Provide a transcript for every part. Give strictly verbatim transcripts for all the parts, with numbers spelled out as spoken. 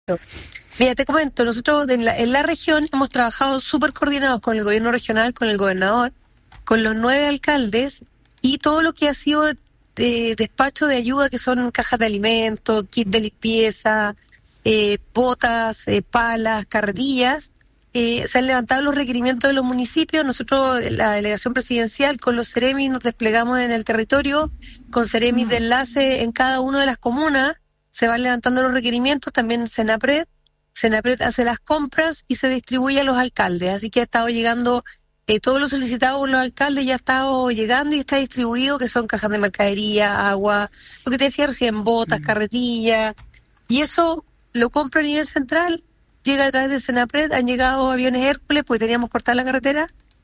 Mira, te comento, nosotros en la, en la región hemos trabajado súper coordinados con el gobierno regional, con el gobernador, con los nueve alcaldes y todo lo que ha sido de despacho de ayuda, que son cajas de alimentos, kit de limpieza, eh, botas, eh, palas, carretillas. Eh, se han levantado los requerimientos de los municipios. Nosotros, la delegación presidencial, con los Ceremis nos desplegamos en el territorio, con Ceremis de enlace en cada una de las comunas, se van levantando los requerimientos, también Senapred. Senapred hace las compras y se distribuye a los alcaldes, así que ha estado llegando, eh, todo lo solicitado por los alcaldes ya ha estado llegando y está distribuido, que son cajas de mercadería, agua, lo que te decía recién, botas, mm. carretillas, y eso lo compra a nivel central, llega a través de Senapred, han llegado aviones Hércules porque teníamos cortar la carretera,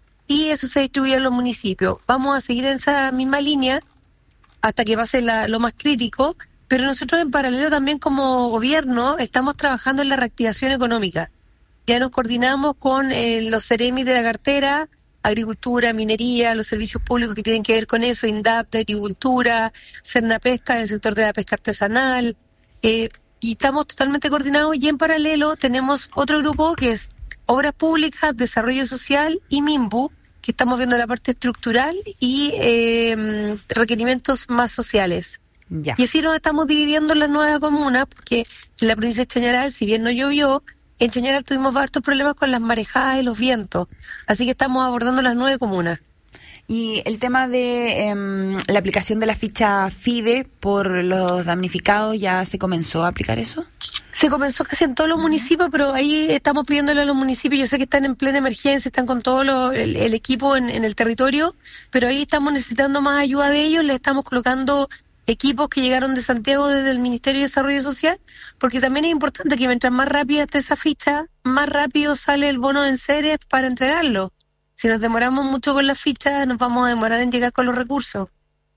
y eso se distribuye a los municipios. Vamos a seguir en esa misma línea hasta que pase la, lo más crítico. Pero nosotros en paralelo también como gobierno estamos trabajando en la reactivación económica. Ya nos coordinamos con eh, los Ceremis de la cartera, agricultura, minería, los servicios públicos que tienen que ver con eso, INDAP de agricultura, Cernapesca en el sector de la pesca artesanal, eh, y estamos totalmente coordinados. Y en paralelo tenemos otro grupo que es Obras Públicas, Desarrollo Social y MIMBU, que estamos viendo la parte estructural y eh, requerimientos más sociales. Ya. Y así nos estamos dividiendo en las nuevas comunas, porque en la provincia de Chañaral, si bien no llovió, en Chañaral tuvimos hartos problemas con las marejadas y los vientos, así que estamos abordando las nueve comunas. Y el tema de eh, la aplicación de la ficha FIDE por los damnificados, ¿ya se comenzó a aplicar eso? Se comenzó casi en todos los municipios, pero ahí estamos pidiéndole a los municipios, yo sé que están en plena emergencia, están con todo lo, el, el equipo en, en el territorio, pero ahí estamos necesitando más ayuda de ellos, le estamos colocando equipos que llegaron de Santiago desde el Ministerio de Desarrollo Social, porque también es importante que mientras más rápida esté esa ficha, más rápido sale el bono de enseres para entregarlo. Si nos demoramos mucho con la ficha, nos vamos a demorar en llegar con los recursos.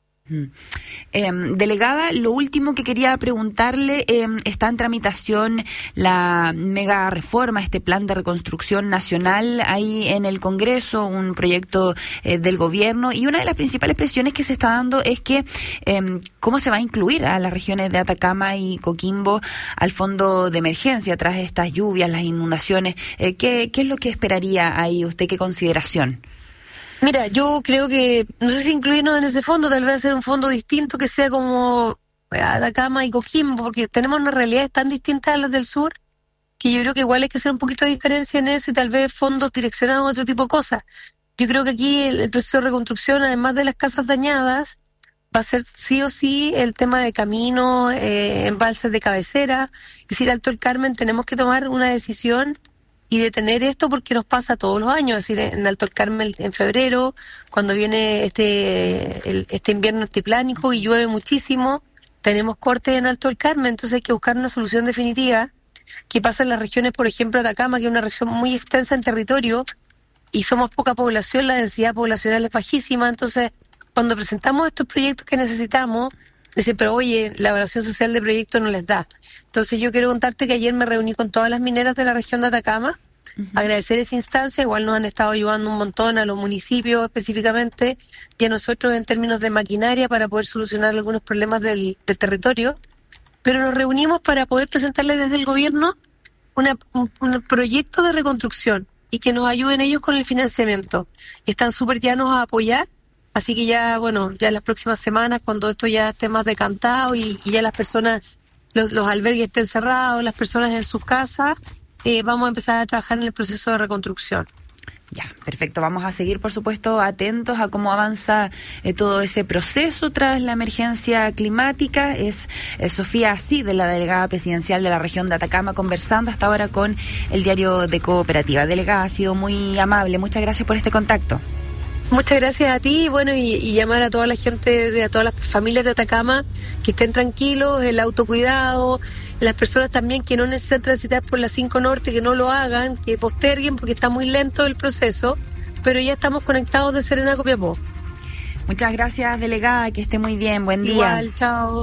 Eh, delegada, lo último que quería preguntarle, eh, está en tramitación la mega reforma, este plan de reconstrucción nacional ahí en el Congreso, un proyecto eh, del gobierno, y una de las principales presiones que se está dando es que eh, cómo se va a incluir a las regiones de Atacama y Coquimbo al fondo de emergencia tras estas lluvias, las inundaciones. Eh, ¿qué, ¿Qué es lo que esperaría ahí usted? ¿Qué consideración? Mira, yo creo que, no sé si incluirnos en ese fondo, tal vez hacer un fondo distinto que sea como Atacama y Coquimbo, porque tenemos unas realidades tan distintas a las del sur, que yo creo que igual hay que hacer un poquito de diferencia en eso y tal vez fondos direccionados a otro tipo de cosas. Yo creo que aquí el, el proceso de reconstrucción, además de las casas dañadas, va a ser sí o sí el tema de caminos, eh, embalses de cabecera. Es decir, Alto el Carmen tenemos que tomar una decisión y detener esto porque nos pasa todos los años. Es decir, en Alto el Carmen en febrero, cuando viene este el, este invierno altiplánico y llueve muchísimo, tenemos cortes en Alto el Carmen, entonces hay que buscar una solución definitiva. ¿Qué pasa en las regiones, por ejemplo, Atacama, que es una región muy extensa en territorio y somos poca población, la densidad poblacional es bajísima? Entonces, cuando presentamos estos proyectos que necesitamos, dicen, pero oye, la evaluación social de proyectos no les da. Entonces yo quiero contarte que ayer me reuní con todas las mineras de la región de Atacama, uh-huh. agradecer esa instancia, igual nos han estado ayudando un montón a los municipios específicamente y a nosotros en términos de maquinaria para poder solucionar algunos problemas del, del territorio, pero nos reunimos para poder presentarles desde el gobierno una, un, un proyecto de reconstrucción y que nos ayuden ellos con el financiamiento. Están súper llanos a apoyar. Así que ya, bueno, ya en las próximas semanas, cuando esto ya esté más decantado y, y ya las personas, los, los albergues estén cerrados, las personas en sus casas, eh, vamos a empezar a trabajar en el proceso de reconstrucción. Ya, perfecto. Vamos a seguir, por supuesto, atentos a cómo avanza eh, todo ese proceso tras la emergencia climática. Es eh, Sofía Así, de la delegada presidencial de la región de Atacama, conversando hasta ahora con el diario de Cooperativa. Delegada, ha sido muy amable. Muchas gracias por este contacto. Muchas gracias a ti, bueno, y, y llamar a toda la gente, de, a todas las familias de Atacama, que estén tranquilos, el autocuidado, las personas también que no necesitan transitar por la cinco Norte, que no lo hagan, que posterguen porque está muy lento el proceso, pero ya estamos conectados de Serena a Copiapó. Muchas gracias, delegada, que esté muy bien, buen día. Igual, chao.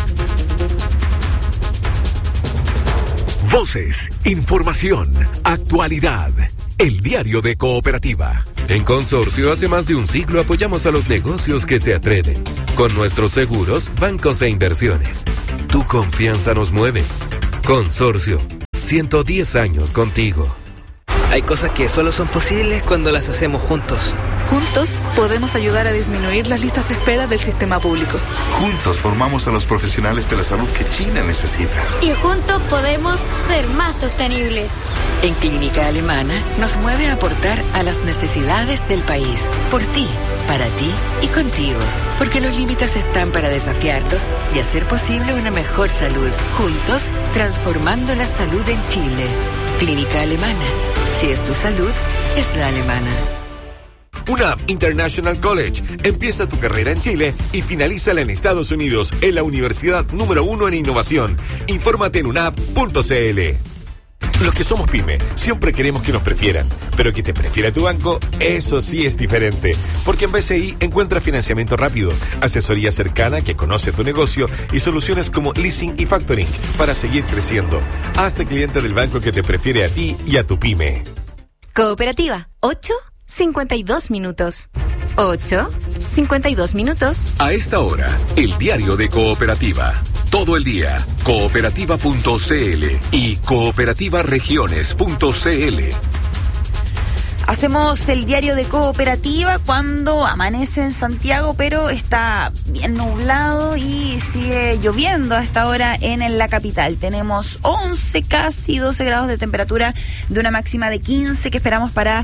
Voces, información, actualidad, el diario de Cooperativa. En Consorcio, hace más de un siglo apoyamos a los negocios que se atreven. Con nuestros seguros, bancos e inversiones. Tu confianza nos mueve. Consorcio. ciento diez años contigo. Hay cosas que solo son posibles cuando las hacemos juntos. Juntos podemos ayudar a disminuir las listas de espera del sistema público. Juntos formamos a los profesionales de la salud que China necesita. Y juntos podemos ser más sostenibles. En Clínica Alemana nos mueve a aportar a las necesidades del país. Por ti, para ti y contigo. Porque los límites están para desafiarlos y hacer posible una mejor salud. Juntos, transformando la salud en Chile. Clínica Alemana. Si es tu salud, es la alemana. U N A V International College. Empieza tu carrera en Chile y finalízala en Estados Unidos en la universidad número uno en innovación. Infórmate en U N A V punto C L. Los que somos pyme siempre queremos que nos prefieran, pero que te prefiera tu banco, eso sí es diferente. Porque en B C I encuentras financiamiento rápido, asesoría cercana que conoce tu negocio y soluciones como leasing y factoring para seguir creciendo. Hazte cliente del banco que te prefiere a ti y a tu pyme. Cooperativa, ocho cincuenta y dos minutos. ocho cincuenta y dos minutos. A esta hora, el diario de Cooperativa. Todo el día, cooperativa punto C L y cooperativa regiones punto C L. Hacemos el diario de Cooperativa cuando amanece en Santiago, pero está bien nublado y sigue lloviendo a esta hora en la capital. Tenemos once, casi doce grados de temperatura, de una máxima de quince que esperamos para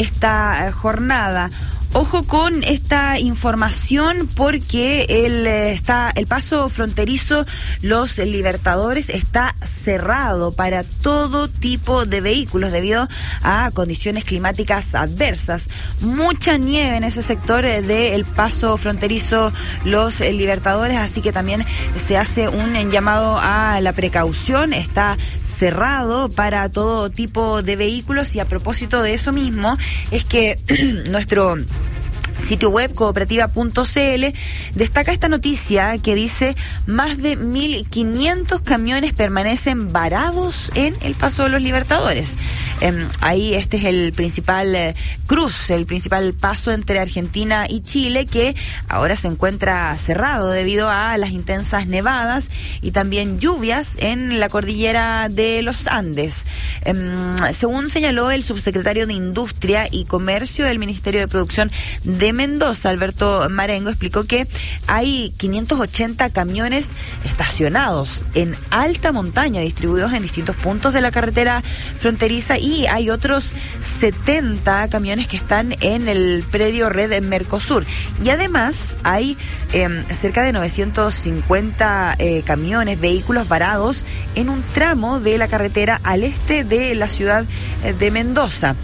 esta jornada. Ojo con esta información porque el, está, el paso fronterizo Los Libertadores está cerrado para todo tipo de vehículos debido a condiciones climáticas adversas. Mucha nieve en ese sector del paso fronterizo Los Libertadores, así que también se hace un llamado a la precaución. Está cerrado para todo tipo de vehículos y a propósito de eso mismo es que nuestro sitio web cooperativa punto C L destaca esta noticia que dice más de mil quinientos camiones permanecen varados en el Paso de los Libertadores. Eh, ahí este es el principal eh, cruce, el principal paso entre Argentina y Chile, que ahora se encuentra cerrado debido a las intensas nevadas y también lluvias en la cordillera de los Andes. Eh, según señaló el subsecretario de Industria y Comercio del Ministerio de Producción de Mendoza, Alberto Marengo, explicó que hay quinientos ochenta camiones estacionados en alta montaña, distribuidos en distintos puntos de la carretera fronteriza, y hay otros setenta camiones que están en el predio Red Mercosur. Y además hay eh, cerca de novecientos cincuenta eh, camiones, vehículos varados en un tramo de la carretera al este de la ciudad de Mendoza.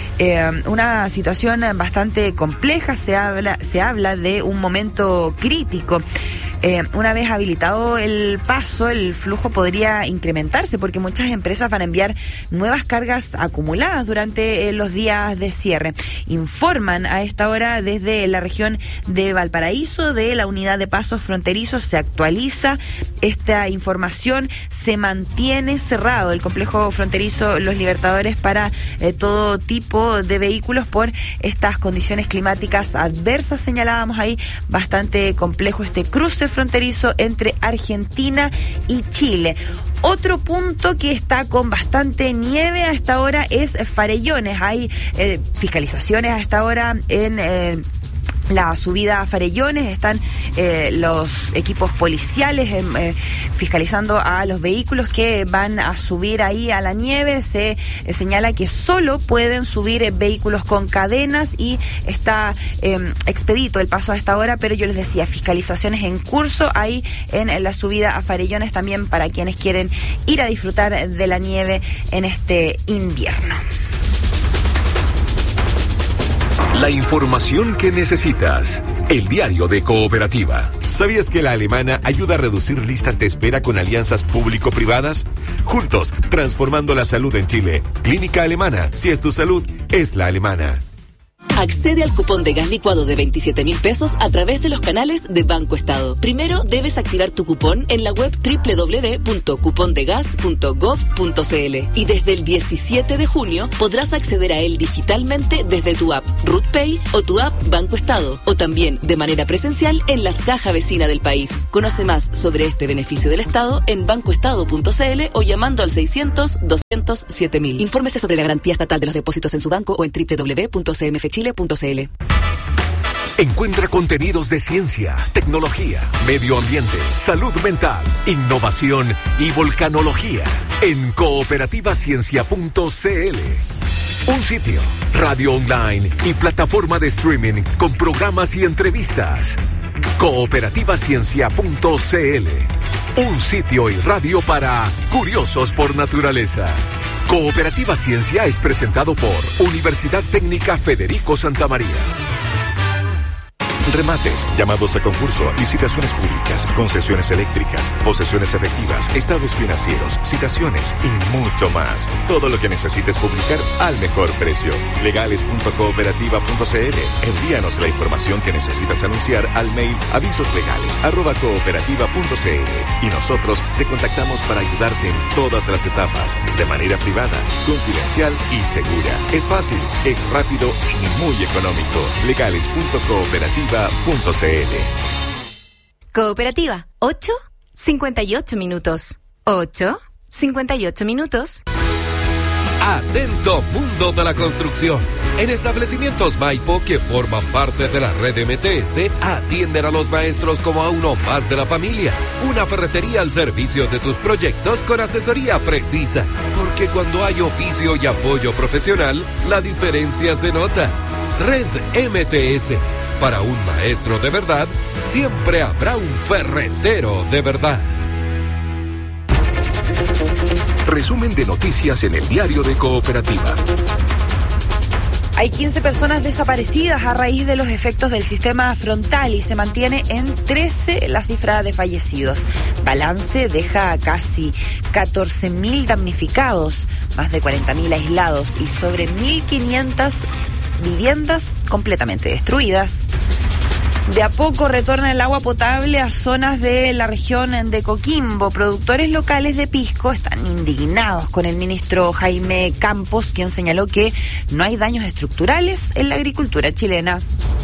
Eh, una situación bastante compleja, se habla, se habla de un momento crítico. Eh, una vez habilitado el paso, el flujo podría incrementarse porque muchas empresas van a enviar nuevas cargas acumuladas durante eh, los días de cierre. Informan a esta hora desde la región de Valparaíso, de la unidad de pasos fronterizos. Se actualiza esta información, se mantiene cerrado el complejo fronterizo Los Libertadores para eh, todo tipo de vehículos por estas condiciones climáticas adversas. Señalábamos ahí, bastante complejo este cruce fronterizo entre Argentina y Chile. Otro punto que está con bastante nieve a esta hora es Farellones. Hay eh, fiscalizaciones a esta hora en Eh, la subida a Farellones. Están eh, los equipos policiales eh, eh, fiscalizando a los vehículos que van a subir ahí a la nieve. Se eh, señala que solo pueden subir eh, vehículos con cadenas y está eh, expedito el paso a esta hora, pero yo les decía, fiscalizaciones en curso ahí en, en la subida a Farellones también para quienes quieren ir a disfrutar de la nieve en este invierno. La información que necesitas. El diario de Cooperativa. ¿Sabías que la Alemana ayuda a reducir listas de espera con alianzas público-privadas? Juntos, transformando la salud en Chile. Clínica Alemana. Si es tu salud, es la alemana. Accede al cupón de gas licuado de veintisiete mil pesos a través de los canales de Banco Estado. Primero debes activar tu cupón en la web doble u doble u doble u punto cupón de gas punto gov punto c l y desde el diecisiete de junio podrás acceder a él digitalmente desde tu app RutPay o tu app Banco Estado, o también de manera presencial en las cajas vecinas del país. Conoce más sobre este beneficio del Estado en bancoestado punto c l o llamando al seiscientos, doscientos siete mil. Infórmese sobre la garantía estatal de los depósitos en su banco o en doble u doble u doble u punto c m f chile punto c l. Encuentra contenidos de ciencia, tecnología, medio ambiente, salud mental, innovación y volcanología en cooperativa ciencia punto c l. Un sitio, radio online y plataforma de streaming con programas y entrevistas. cooperativa ciencia punto c l. Un sitio y radio para curiosos por naturaleza. Cooperativa Ciencia es presentado por Universidad Técnica Federico Santa María. Remates, llamados a concurso, licitaciones públicas, concesiones eléctricas, posesiones efectivas, estados financieros, citaciones y mucho más. Todo lo que necesites publicar al mejor precio. legales punto cooperativa punto c l. Envíanos la información que necesitas anunciar al mail avisoslegales arroba cooperativa punto c l y nosotros te contactamos para ayudarte en todas las etapas, de manera privada, confidencial y segura. Es fácil, es rápido y muy económico. legales punto cooperativa punto c l. Cooperativa, ocho cincuenta y ocho minutos. ocho cincuenta y ocho minutos. Atento mundo de la construcción. En establecimientos Maipo que forman parte de la red M T S, atienden a los maestros como a uno más de la familia. Una ferretería al servicio de tus proyectos con asesoría precisa. Porque cuando hay oficio y apoyo profesional, la diferencia se nota. Red M T S. Para un maestro de verdad, siempre habrá un ferretero de verdad. Resumen de noticias en el diario de Cooperativa. Hay quince personas desaparecidas a raíz de los efectos del sistema frontal y se mantiene en trece la cifra de fallecidos. Balance deja casi catorce mil damnificados, más de cuarenta mil aislados y sobre mil quinientas viviendas completamente destruidas. De a poco retorna el agua potable a zonas de la región de Coquimbo. Productores locales de pisco están indignados con el ministro Jaime Campos, quien señaló que no hay daños estructurales en la agricultura chilena.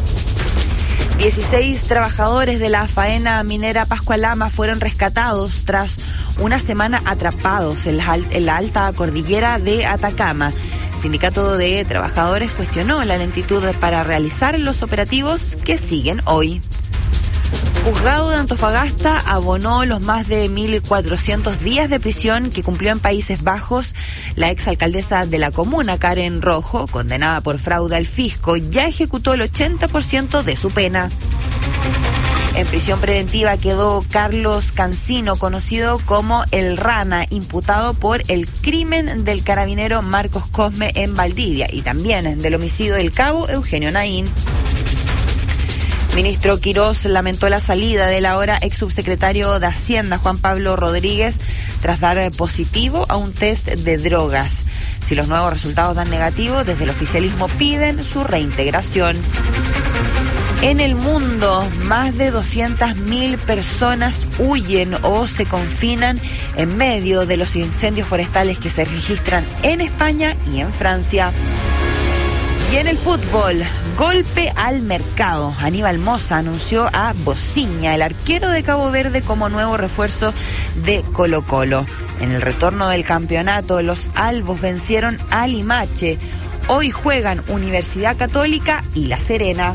dieciséis trabajadores de la faena minera Pascualama fueron rescatados tras una semana atrapados en la, en la alta cordillera de Atacama. El Sindicato de Trabajadores cuestionó la lentitud para realizar los operativos que siguen hoy. Juzgado de Antofagasta abonó los más de mil cuatrocientos días de prisión que cumplió en Países Bajos la exalcaldesa de la comuna, Karen Rojo, condenada por fraude al fisco. Ya ejecutó el ochenta por ciento de su pena. En prisión preventiva quedó Carlos Cancino, conocido como El Rana, imputado por el crimen del carabinero Marcos Cosme en Valdivia y también del homicidio del cabo Eugenio Naín. Ministro Quirós lamentó la salida del ahora ex subsecretario de Hacienda, Juan Pablo Rodríguez, tras dar positivo a un test de drogas. Si los nuevos resultados dan negativo, desde el oficialismo piden su reintegración. En el mundo, más de doscientas mil personas huyen o se confinan en medio de los incendios forestales que se registran en España y en Francia. Y en el fútbol, golpe al mercado. Aníbal Mosa anunció a Bociña, el arquero de Cabo Verde, como nuevo refuerzo de Colo-Colo. En el retorno del campeonato, los albos vencieron a Limache. Hoy juegan Universidad Católica y La Serena.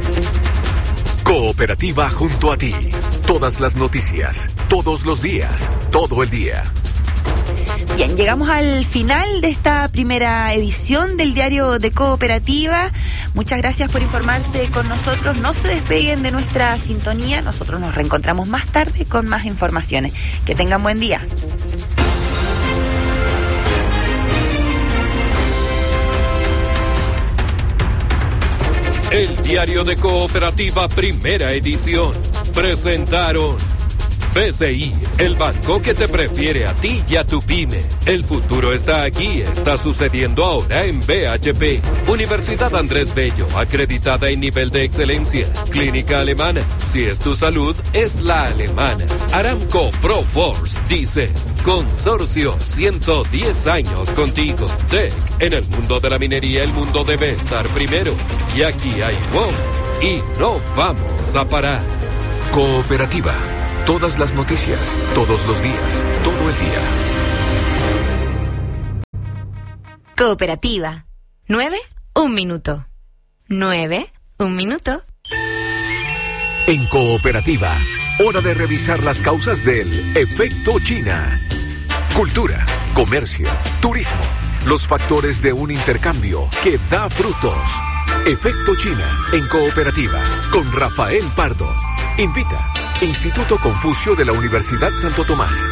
Cooperativa junto a ti. Todas las noticias, todos los días, todo el día. Bien, llegamos al final de esta primera edición del diario de Cooperativa. Muchas gracias por informarse con nosotros. No se despeguen de nuestra sintonía. Nosotros nos reencontramos más tarde con más informaciones. Que tengan buen día. El diario de Cooperativa, primera edición. Presentaron B C I, el banco que te prefiere a ti y a tu pyme. El futuro está aquí, está sucediendo ahora en B H P. Universidad Andrés Bello, acreditada en nivel de excelencia. Clínica alemana, si es tu salud, es la alemana. Aramco Proforce dice, consorcio, ciento diez años contigo. Tech, en el mundo de la minería el mundo debe estar primero. Y aquí hay WOM. Y no vamos a parar. Cooperativa. Todas las noticias, todos los días, todo el día. Cooperativa. Nueve, un minuto. Nueve, un minuto. En Cooperativa, hora de revisar las causas del efecto China. Cultura, comercio, turismo, los factores de un intercambio que da frutos. Efecto China en Cooperativa con Rafael Pardo. Invita Instituto Confucio de la Universidad Santo Tomás.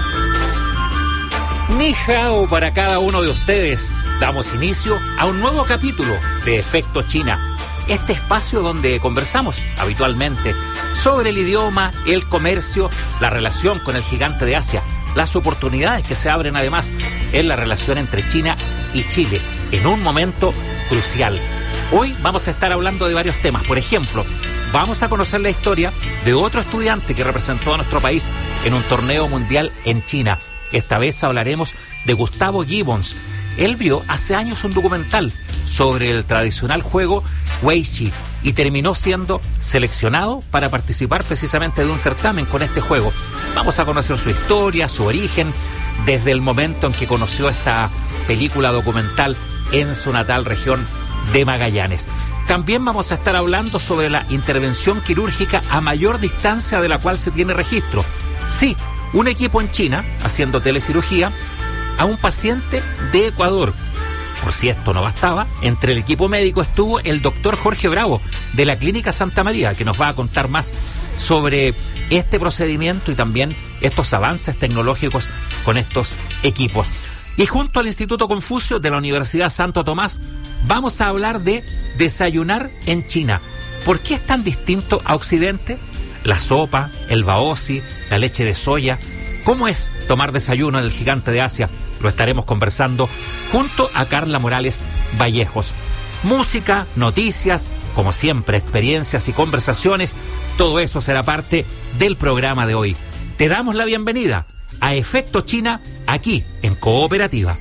Ni hao para cada uno de ustedes. Damos inicio a un nuevo capítulo de Efecto China. Este espacio donde conversamos habitualmente sobre el idioma, el comercio, la relación con el gigante de Asia, las oportunidades que se abren además en la relación entre China y Chile, en un momento crucial. Hoy vamos a estar hablando de varios temas. Por ejemplo, vamos a conocer la historia de otro estudiante que representó a nuestro país en un torneo mundial en China. Esta vez hablaremos de Gustavo Gibbons. Él vio hace años un documental sobre el tradicional juego Weiqi y terminó siendo seleccionado para participar precisamente de un certamen con este juego. Vamos a conocer su historia, su origen, desde el momento en que conoció esta película documental en su natal región de Magallanes. También vamos a estar hablando sobre la intervención quirúrgica a mayor distancia de la cual se tiene registro. Sí, un equipo en China haciendo telecirugía a un paciente de Ecuador. Por si esto no bastaba, entre el equipo médico estuvo el doctor Jorge Bravo de la Clínica Santa María, que nos va a contar más sobre este procedimiento y también estos avances tecnológicos con estos equipos. Y junto al Instituto Confucio de la Universidad Santo Tomás vamos a hablar de desayunar en China. ¿Por qué es tan distinto a Occidente? La sopa, el baozi, la leche de soya. ¿Cómo es tomar desayuno en el gigante de Asia? Lo estaremos conversando junto a Carla Morales Vallejos. Música, noticias, como siempre, experiencias y conversaciones. Todo eso será parte del programa de hoy. Te damos la bienvenida a Efecto China, aquí en Cooperativa.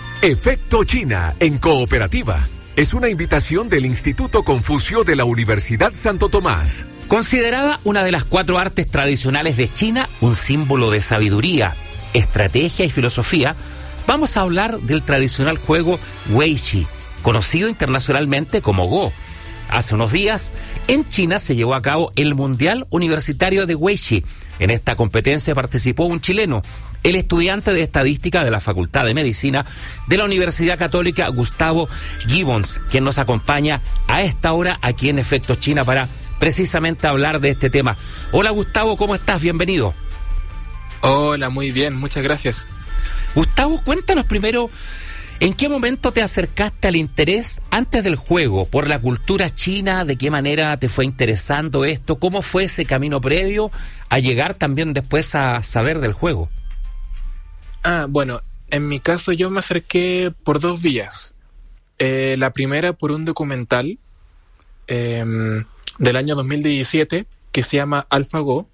Efecto China en Cooperativa es una invitación del Instituto Confucio de la Universidad Santo Tomás. Considerada una de las cuatro artes tradicionales de China, un símbolo de sabiduría, estrategia y filosofía, vamos a hablar del tradicional juego Weiqi, conocido internacionalmente como Go. Hace unos días, en China se llevó a cabo el Mundial Universitario de Weiqi. En esta competencia participó un chileno, el estudiante de Estadística de la Facultad de Medicina de la Universidad Católica, Gustavo Gibbons, quien nos acompaña a esta hora aquí en Efecto China para precisamente hablar de este tema. Hola Gustavo, ¿cómo estás? Bienvenido. Hola, muy bien, muchas gracias. Gustavo, cuéntanos primero, ¿en qué momento te acercaste al interés antes del juego por la cultura china? ¿De qué manera te fue interesando esto? ¿Cómo fue ese camino previo a llegar también después a saber del juego? Ah, bueno, en mi caso yo me acerqué por dos vías. Eh, la primera por un documental eh, del año dos mil diecisiete que se llama AlphaGo,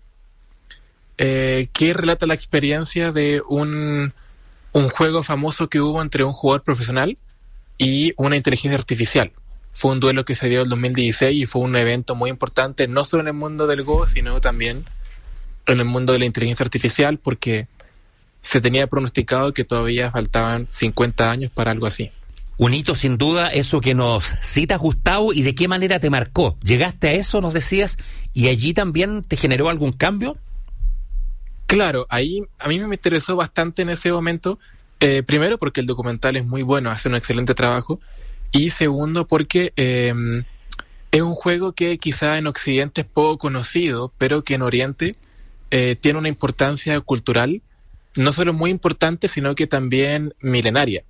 eh, que relata la experiencia de un... un juego famoso que hubo entre un jugador profesional y una inteligencia artificial. Fue un duelo que se dio en el dos mil dieciséis y fue un evento muy importante, no solo en el mundo del Go, sino también en el mundo de la inteligencia artificial, porque se tenía pronosticado que todavía faltaban cincuenta años para algo así. Un hito sin duda, eso que nos cita Gustavo, ¿y de qué manera te marcó? ¿Llegaste a eso, nos decías, y allí también te generó algún cambio? Claro, ahí a mí me interesó bastante en ese momento, eh, primero porque el documental es muy bueno, hace un excelente trabajo, y segundo porque eh, es un juego que quizá en Occidente es poco conocido, pero que en Oriente eh, tiene una importancia cultural, no solo muy importante, sino que también milenaria.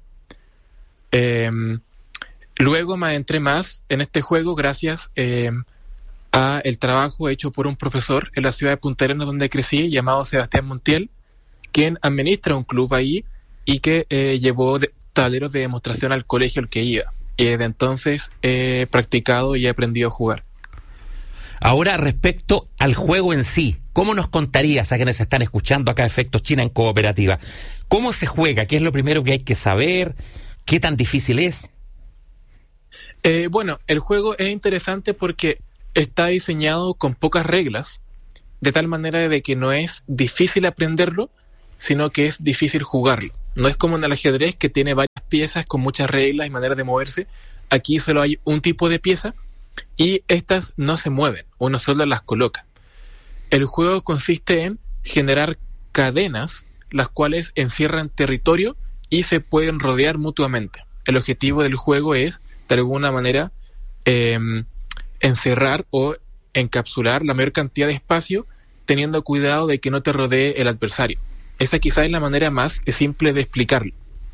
Eh, luego me adentré más en este juego gracias eh, a el trabajo hecho por un profesor en la ciudad de Punta Arenas donde crecí, llamado Sebastián Montiel, quien administra un club ahí y que eh, llevó de, tableros de demostración al colegio al que iba. Y desde entonces he practicado y he aprendido a jugar. Ahora, respecto al juego en sí, ¿cómo nos contarías a quienes están escuchando acá Efectos China en Cooperativa? ¿Cómo se juega? ¿Qué es lo primero que hay que saber? ¿Qué tan difícil es? Eh, bueno, el juego es interesante porque está diseñado con pocas reglas, de tal manera de que no es difícil aprenderlo, sino que es difícil jugarlo. No es como en el ajedrez, que tiene varias piezas con muchas reglas y maneras de moverse. Aquí solo hay un tipo de pieza y estas no se mueven, uno solo las coloca. El juego consiste en generar cadenas, las cuales encierran territorio y se pueden rodear mutuamente. El objetivo del juego es, de alguna manera, eh, encerrar o encapsular la mayor cantidad de espacio, teniendo cuidado de que no te rodee el adversario. Esa quizás es la manera más simple de explicarlo.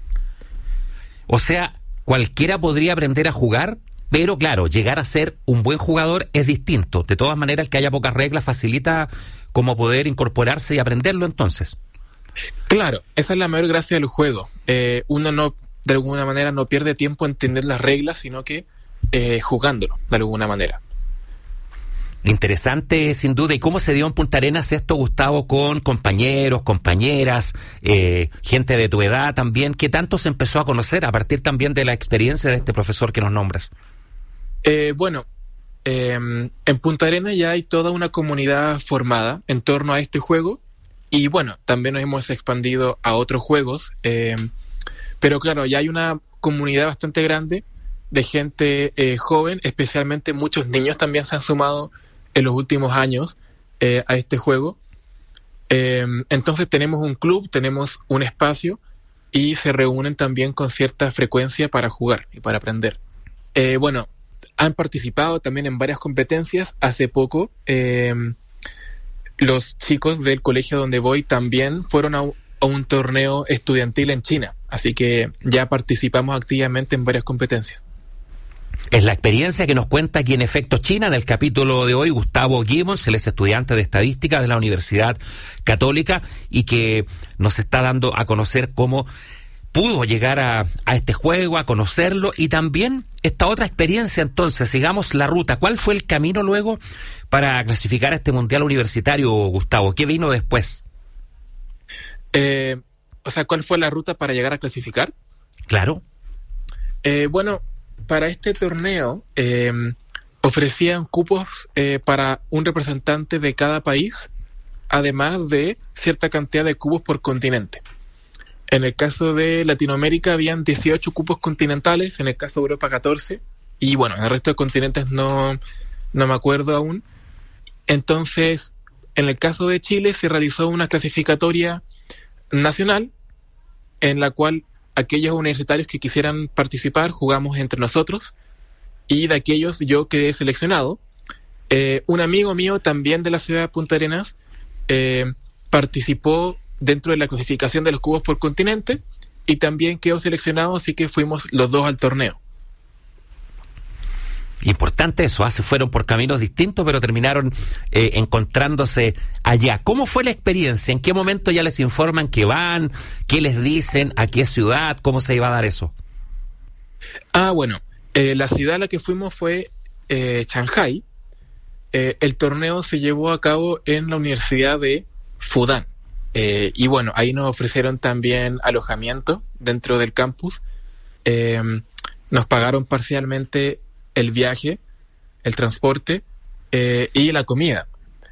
O sea, cualquiera podría aprender a jugar, pero claro, llegar a ser un buen jugador es distinto. De todas maneras, el que haya pocas reglas facilita como poder incorporarse y aprenderlo entonces. Claro, esa es la mayor gracia del juego. Eh, uno no, de alguna manera, no pierde tiempo en entender las reglas, sino que eh, jugándolo, de alguna manera. Interesante, sin duda. ¿Y cómo se dio en Punta Arenas esto, Gustavo, con compañeros, compañeras, eh, gente de tu edad también? ¿Qué tanto se empezó a conocer a partir también de la experiencia de este profesor que nos nombras? Eh, bueno, eh, en Punta Arenas ya hay toda una comunidad formada en torno a este juego y bueno, también nos hemos expandido a otros juegos, eh, pero claro, ya hay una comunidad bastante grande de gente eh, joven, especialmente muchos niños también se han sumado en los últimos años eh, a este juego. Eh, entonces tenemos un club, tenemos un espacio y se reúnen también con cierta frecuencia para jugar y para aprender. Eh, bueno, han participado también en varias competencias. Hace poco eh, los chicos del colegio donde voy también fueron a, a un torneo estudiantil en China, así que ya participamos activamente en varias competencias. Es la experiencia que nos cuenta aquí en Efectos China, en el capítulo de hoy, Gustavo Gibbons. Él es estudiante de estadística de la Universidad Católica y que nos está dando a conocer cómo pudo llegar a, a este juego, a conocerlo y también esta otra experiencia. Entonces, sigamos la ruta. ¿Cuál fue el camino luego para clasificar a este Mundial Universitario, Gustavo? ¿Qué vino después? Eh, o sea, ¿cuál fue la ruta para llegar a clasificar? Claro. Eh, bueno... Para este torneo eh, ofrecían cupos eh, para un representante de cada país, además de cierta cantidad de cupos por continente. En el caso de Latinoamérica habían dieciocho cupos continentales, en el caso de Europa catorce, y bueno, en el resto de continentes no, no me acuerdo aún. Entonces, en el caso de Chile se realizó una clasificatoria nacional en la cual aquellos universitarios que quisieran participar jugamos entre nosotros y de aquellos yo quedé seleccionado. Eh, un amigo mío también de la ciudad de Punta Arenas eh, participó dentro de la clasificación de los cupos por continente y también quedó seleccionado, así que fuimos los dos al torneo. Importante eso, ¿eh? Se fueron por caminos distintos, pero terminaron eh, encontrándose allá. ¿Cómo fue la experiencia? ¿En qué momento ya les informan que van? ¿Qué les dicen? ¿A qué ciudad? ¿Cómo se iba a dar eso? Ah, bueno, eh, la ciudad a la que fuimos fue eh, Shanghái. Eh, el torneo se llevó a cabo en la Universidad de Fudan. Eh, y bueno, ahí nos ofrecieron también alojamiento dentro del campus. Eh, nos pagaron parcialmente el viaje, el transporte eh, y la comida.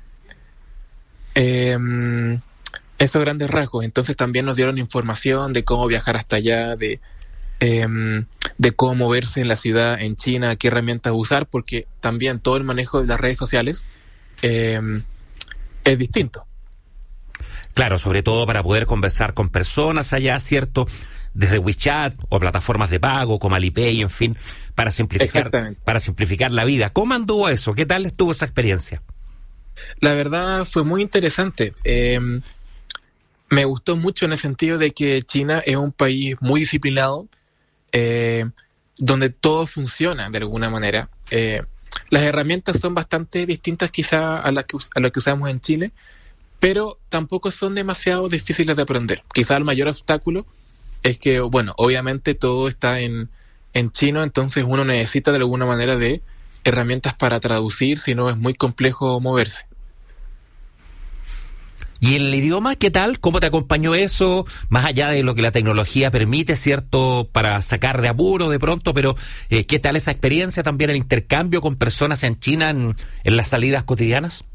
Eh, esos grandes rasgos. Entonces también nos dieron información de cómo viajar hasta allá, de, eh, de cómo moverse en la ciudad, en China, qué herramientas usar, porque también todo el manejo de las redes sociales eh, es distinto. Claro, sobre todo para poder conversar con personas allá, ¿cierto? Desde WeChat o plataformas de pago como Alipay, en fin, para simplificar, para simplificar la vida. ¿Cómo anduvo eso? ¿Qué tal estuvo esa experiencia? La verdad fue muy interesante. Eh, me gustó mucho en el sentido de que China es un país muy disciplinado, eh, donde todo funciona de alguna manera. Eh, las herramientas son bastante distintas quizá a las que, a las que usamos en Chile, pero tampoco son demasiado difíciles de aprender. Quizá el mayor obstáculo es que, bueno, obviamente todo está en, en chino, entonces uno necesita de alguna manera de herramientas para traducir, si no es muy complejo moverse. ¿Y el idioma qué tal? ¿Cómo te acompañó eso? Más allá de lo que la tecnología permite, ¿cierto? Para sacar de apuro de pronto, pero eh, ¿qué tal esa experiencia también, el intercambio con personas en China en, en las salidas cotidianas?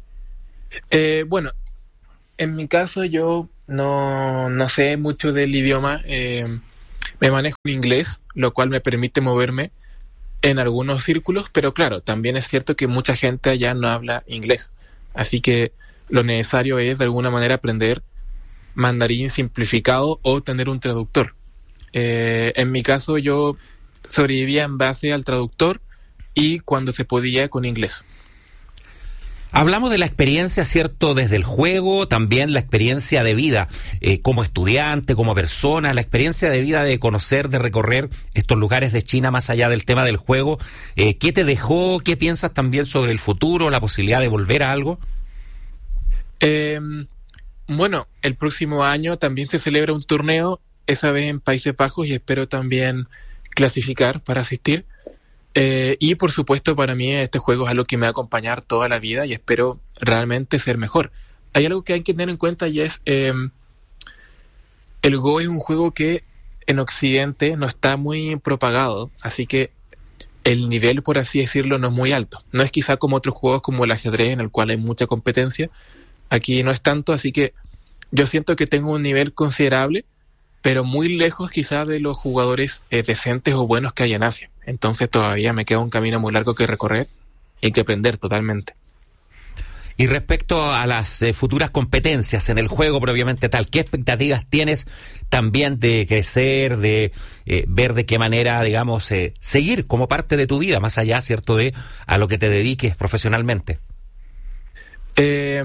Eh, bueno, en mi caso yo no, no sé mucho del idioma. Eh, me manejo en inglés, lo cual me permite moverme en algunos círculos, pero claro, también es cierto que mucha gente allá no habla inglés. Así que lo necesario es de alguna manera aprender mandarín simplificado o tener un traductor. Eh, en mi caso yo sobrevivía en base al traductor y cuando se podía con inglés. Hablamos de la experiencia, ¿cierto? Desde el juego, también la experiencia de vida, eh, como estudiante, como persona, la experiencia de vida de conocer, de recorrer estos lugares de China más allá del tema del juego. Eh, ¿Qué te dejó? ¿Qué piensas también sobre el futuro, la posibilidad de volver a algo? Eh, bueno, el próximo año también se celebra un torneo, esa vez en Países Bajos, y espero también clasificar para asistir. Eh, y por supuesto para mí este juego es algo que me va a acompañar toda la vida y espero realmente ser mejor. Hay algo que hay que tener en cuenta y es eh, el Go es un juego que en Occidente no está muy propagado, así que el nivel, por así decirlo, no es muy alto. No es quizá como otros juegos como el ajedrez en el cual hay mucha competencia. Aquí no es tanto, así que yo siento que tengo un nivel considerable, pero muy lejos quizá de los jugadores eh, decentes o buenos que hay en Asia. Entonces todavía me queda un camino muy largo que recorrer y que aprender totalmente. Y respecto a las eh, futuras competencias en el juego propiamente tal, ¿qué expectativas tienes también de crecer, de eh, ver de qué manera, digamos, eh, seguir como parte de tu vida, más allá, ¿cierto?, de a lo que te dediques profesionalmente? Eh,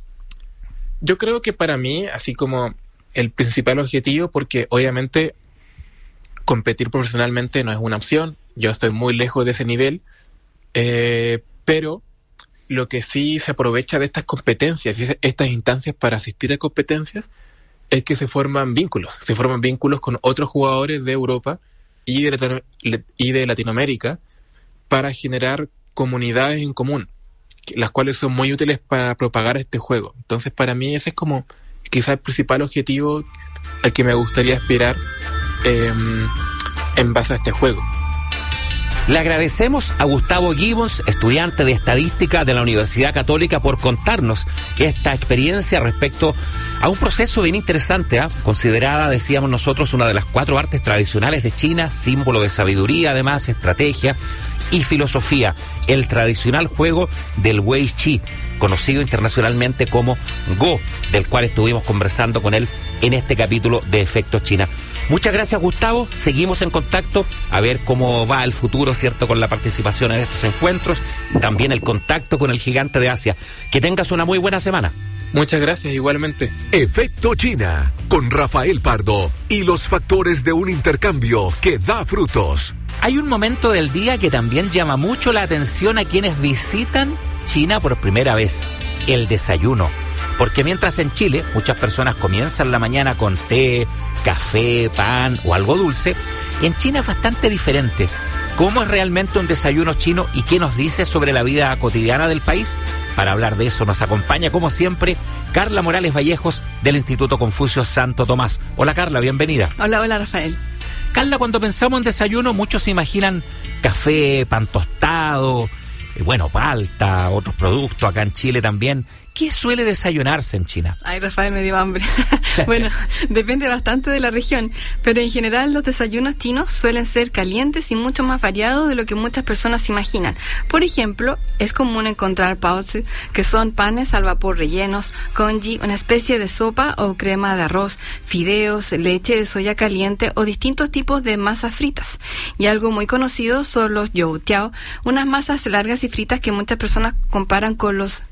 yo creo que para mí, así como el principal objetivo, porque obviamente competir profesionalmente no es una opción, yo estoy muy lejos de ese nivel, eh, pero lo que sí se aprovecha de estas competencias y estas instancias para asistir a competencias es que se forman vínculos, se forman vínculos con otros jugadores de Europa y de, y de Latinoamérica para generar comunidades en común, las cuales son muy útiles para propagar este juego. Entonces para mí ese es como quizá el principal objetivo al que me gustaría aspirar eh, en base a este juego. Le agradecemos a Gustavo Gibbons, estudiante de Estadística de la Universidad Católica, por contarnos esta experiencia respecto a un proceso bien interesante, ¿eh? Considerada, decíamos nosotros, una de las cuatro artes tradicionales de China, símbolo de sabiduría, además, estrategia y filosofía, el tradicional juego del Wei Chi, conocido internacionalmente como Go, del cual estuvimos conversando con él en este capítulo de Efecto China. Muchas gracias, Gustavo. Seguimos en contacto a ver cómo va el futuro, ¿cierto?, con la participación en estos encuentros, también el contacto con el gigante de Asia. Que tengas una muy buena semana. Muchas gracias, igualmente. Efecto China, con Rafael Pardo y los factores de un intercambio que da frutos. Hay un momento del día que también llama mucho la atención a quienes visitan China por primera vez: el desayuno. Porque mientras en Chile muchas personas comienzan la mañana con té, café, pan o algo dulce, en China es bastante diferente. ¿Cómo es realmente un desayuno chino y qué nos dice sobre la vida cotidiana del país? Para hablar de eso nos acompaña, como siempre, Carla Morales Vallejos, del Instituto Confucio Santo Tomás. Hola, Carla, bienvenida. Hola, hola, Rafael. Carla, cuando pensamos en desayuno, muchos se imaginan café, pan tostado, eh, bueno, palta, otros productos, acá en Chile también. ¿Qué suele desayunarse en China? Ay, Rafael, me dio hambre. Bueno, depende bastante de la región, pero en general los desayunos chinos suelen ser calientes y mucho más variados de lo que muchas personas se imaginan. Por ejemplo, es común encontrar baozi, que son panes al vapor rellenos, congee, una especie de sopa o crema de arroz, fideos, leche de soya caliente o distintos tipos de masas fritas. Y algo muy conocido son los youtiao, unas masas largas y fritas que muchas personas comparan con los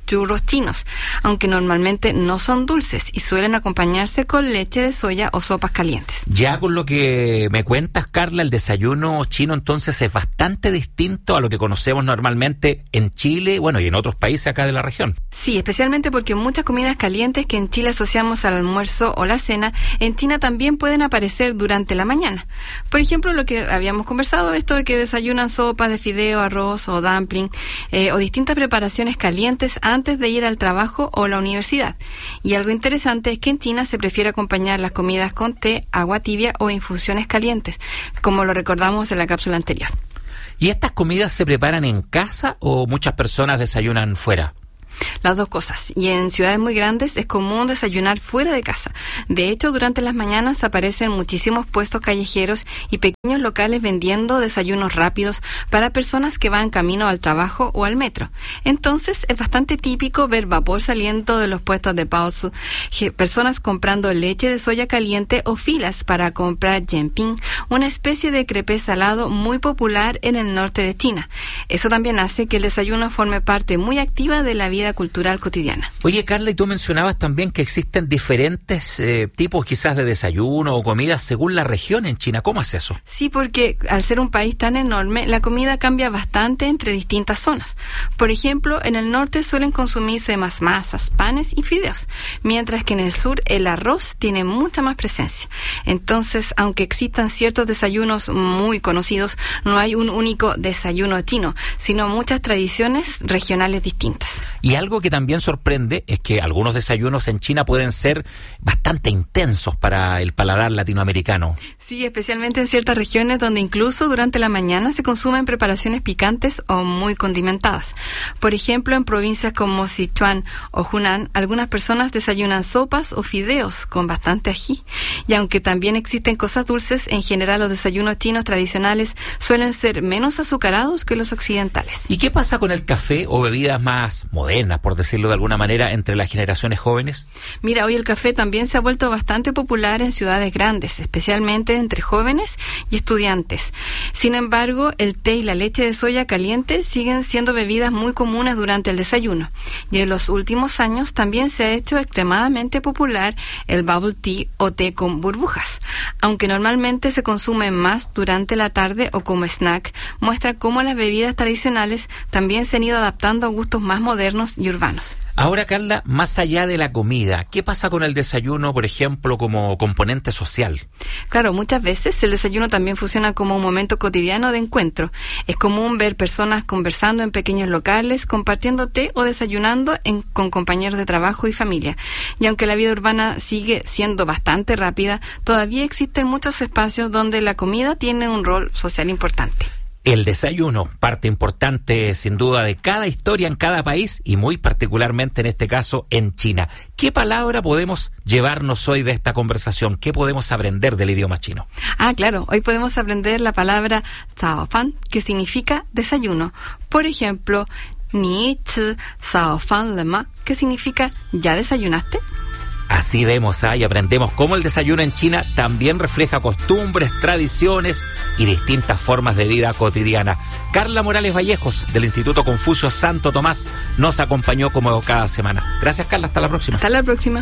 churros chinos, aunque normalmente no son dulces y suelen acompañarse con leche de soya o sopas calientes. Ya con lo que me cuentas, Carla, el desayuno chino entonces es bastante distinto a lo que conocemos normalmente en Chile, bueno, y en otros países acá de la región. Sí, especialmente porque muchas comidas calientes que en Chile asociamos al almuerzo o la cena, en China también pueden aparecer durante la mañana. Por ejemplo, lo que habíamos conversado, esto de que desayunan sopas de fideo, arroz o dumpling, eh, o distintas preparaciones calientes antes de ir al trabajo o la universidad. Y algo interesante es que en China se prefiere acompañar las comidas con té, agua tibia o infusiones calientes, como lo recordamos en la cápsula anterior. ¿Y estas comidas se preparan en casa o muchas personas desayunan fuera? Las dos cosas. Y en ciudades muy grandes es común desayunar fuera de casa. De hecho, durante las mañanas aparecen muchísimos puestos callejeros y pequeños locales vendiendo desayunos rápidos para personas que van camino al trabajo o al metro. Entonces, es bastante típico ver vapor saliendo de los puestos de pausa, personas comprando leche de soya caliente o filas para comprar jianping, una especie de crepé salado muy popular en el norte de China. Eso también hace que el desayuno forme parte muy activa de la vida cultural cotidiana. Oye, Carla, y tú mencionabas también que existen diferentes eh, tipos quizás de desayuno o comidas según la región en China. ¿Cómo es eso? Sí, porque al ser un país tan enorme, la comida cambia bastante entre distintas zonas. Por ejemplo, en el norte suelen consumirse más masas, panes y fideos, mientras que en el sur el arroz tiene mucha más presencia. Entonces, aunque existan ciertos desayunos muy conocidos, no hay un único desayuno chino, sino muchas tradiciones regionales distintas. Y algo que también sorprende es que algunos desayunos en China pueden ser bastante intensos para el paladar latinoamericano. Sí, especialmente en ciertas regiones donde incluso durante la mañana se consumen preparaciones picantes o muy condimentadas. Por ejemplo, en provincias como Sichuan o Hunan, algunas personas desayunan sopas o fideos con bastante ají. Y aunque también existen cosas dulces, en general los desayunos chinos tradicionales suelen ser menos azucarados que los occidentales. ¿Y qué pasa con el café o bebidas más modernas, por decirlo de alguna manera, entre las generaciones jóvenes? Mira, hoy el café también se ha vuelto bastante popular en ciudades grandes, especialmente entre jóvenes y estudiantes. Sin embargo, el té y la leche de soya caliente siguen siendo bebidas muy comunes durante el desayuno. Y en los últimos años también se ha hecho extremadamente popular el bubble tea o té con burbujas. Aunque normalmente se consume más durante la tarde o como snack, muestra cómo las bebidas tradicionales también se han ido adaptando a gustos más modernos y urbanos. Ahora, Carla, más allá de la comida, ¿qué pasa con el desayuno, por ejemplo, como componente social? Claro, muchas veces el desayuno también funciona como un momento cotidiano de encuentro. Es común ver personas conversando en pequeños locales, compartiendo té o desayunando en, con compañeros de trabajo y familia. Y aunque la vida urbana sigue siendo bastante rápida, todavía existen muchos espacios donde la comida tiene un rol social importante. El desayuno, parte importante sin duda de cada historia en cada país y muy particularmente en este caso en China. ¿Qué palabra podemos llevarnos hoy de esta conversación? ¿Qué podemos aprender del idioma chino? Ah, claro, hoy podemos aprender la palabra zao fan, que significa desayuno. Por ejemplo, ni chi zao fan le ma, que significa ¿ya desayunaste? Así vemos ¿eh? y aprendemos cómo el desayuno en China también refleja costumbres, tradiciones y distintas formas de vida cotidiana. Carla Morales Vallejos, del Instituto Confucio Santo Tomás, nos acompañó como cada semana. Gracias, Carla, hasta la próxima. Hasta la próxima.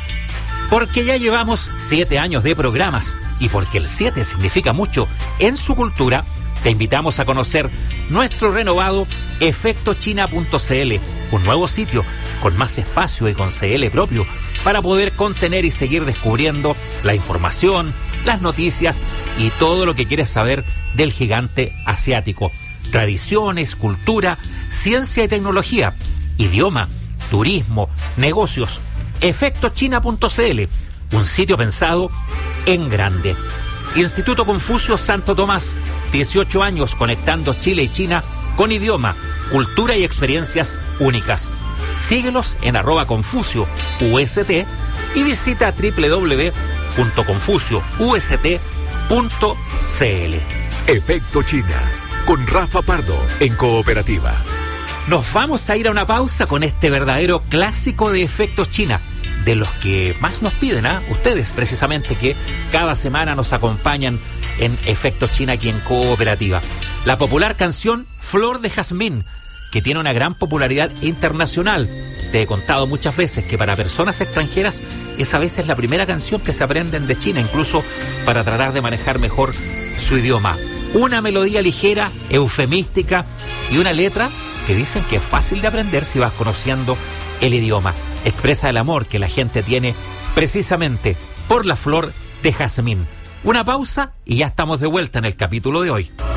Porque ya llevamos siete años de programas y porque el siete significa mucho en su cultura, te invitamos a conocer nuestro renovado efecto china punto c l, un nuevo sitio con más espacio y con C L propio para poder contener y seguir descubriendo la información, las noticias y todo lo que quieres saber del gigante asiático. Tradiciones, cultura, ciencia y tecnología, idioma, turismo, negocios. efecto china punto c l, un sitio pensado en grande. Instituto Confucio Santo Tomás, dieciocho años conectando Chile y China con idioma, cultura y experiencias únicas. Síguelos en arroba Confucio U S T y visita doble u doble u doble u punto confucio u s t punto c l. Efecto China, con Rafa Pardo en Cooperativa. Nos vamos a ir a una pausa con este verdadero clásico de Efectos China, de los que más nos piden, ¿ah? ¿eh? Ustedes, precisamente, que cada semana nos acompañan en Efectos China aquí en Cooperativa. La popular canción Flor de Jazmín, que que tiene una gran popularidad internacional. Te he contado muchas veces que para personas extranjeras es a veces la primera canción que se aprenden de China, incluso para tratar de manejar mejor su idioma. Una melodía ligera, eufemística y una letra que dicen que es fácil de aprender si vas conociendo el idioma. Expresa el amor que la gente tiene precisamente por la flor de jazmín. Una pausa y ya estamos de vuelta en el capítulo de hoy.